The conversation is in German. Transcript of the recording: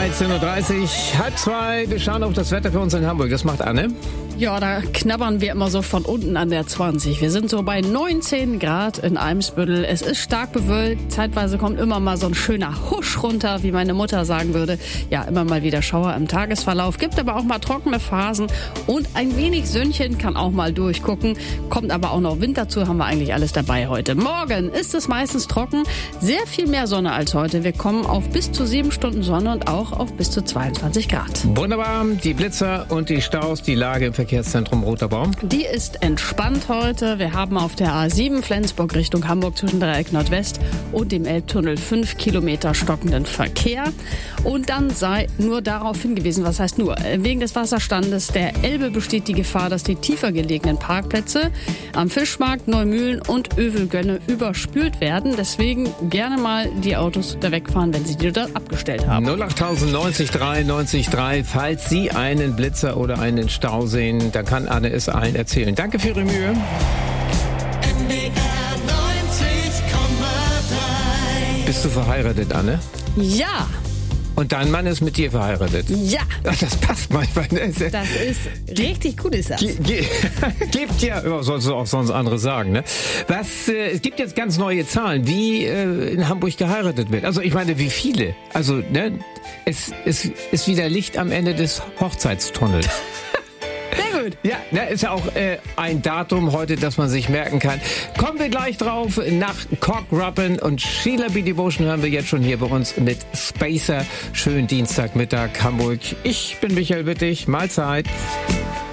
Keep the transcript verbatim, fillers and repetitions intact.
dreizehn Uhr dreißig, halb zwei. Wir schauen auf das Wetter für uns in Hamburg. Das macht Anne. Ja, da knabbern wir immer so von unten an der zwanzig. Wir sind so bei neunzehn Grad in Eimsbüttel. Es ist stark bewölkt. Zeitweise kommt immer mal so ein schöner Husch runter, wie meine Mutter sagen würde. Ja, immer mal wieder Schauer im Tagesverlauf. Gibt aber auch mal trockene Phasen. Und ein wenig Sönnchen kann auch mal durchgucken. Kommt aber auch noch Wind dazu. Haben wir eigentlich alles dabei heute. Morgen ist es meistens trocken. Sehr viel mehr Sonne als heute. Wir kommen auf bis zu sieben Stunden Sonne und auch auf bis zu zweiundzwanzig Grad. Wunderbar. Die Blitzer und die Staus, die Lage im Verkehrszentrum Roter Baum. Die ist entspannt heute. Wir haben auf der A sieben Flensburg Richtung Hamburg zwischen Dreieck Nordwest und dem Elbtunnel fünf Kilometer stockenden Verkehr. Und dann sei nur darauf hingewiesen, was heißt nur, wegen des Wasserstandes der Elbe besteht die Gefahr, dass die tiefer gelegenen Parkplätze am Fischmarkt, Neumühlen und Övelgönne überspült werden. Deswegen gerne mal die Autos da wegfahren, wenn sie die dort abgestellt haben. null acht neunzig drei neunzig drei, falls Sie einen Blitzer oder einen Stau sehen, dann kann Anne es allen erzählen. Danke für Ihre Mühe. N D R neunzig Komma drei. Bist du verheiratet, Anne? Ja, Und dein Mann ist mit dir verheiratet? ja, Ach, das passt manchmal. das ist richtig gut, ist das. Ge- ge- gibt ja, ja, sollst du auch sonst andere sagen, ne? Was, äh, es gibt jetzt ganz neue Zahlen, wie äh, in Hamburg geheiratet wird. Also ich meine, wie viele? Also, ne, es, es ist wieder Licht am Ende des Hochzeitstunnels. Sehr gut. Ja, ne, ist ja auch äh, ein Datum heute, das man sich merken kann. Kommen wir gleich drauf. Nach Cock Robin und Sheila B. Devotion hören wir jetzt schon hier bei uns mit Spacer. Schönen Dienstagmittag Hamburg. Ich bin Michael Wittig. Mahlzeit.